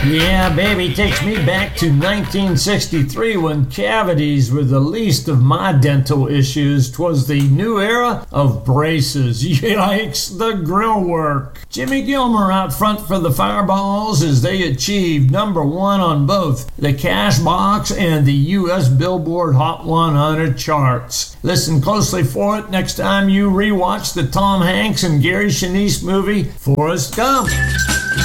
Yeah, baby, takes me back to 1963 when cavities were the least of my dental issues. 'Twas the new era of braces. Yikes, the grill work. Jimmy Gilmer out front for the Fireballs as they achieved number one on both the Cash Box and the U.S. Billboard Hot 100 charts. Listen closely for it next time you rewatch the Tom Hanks and Gary Sinise movie, Forrest Gump.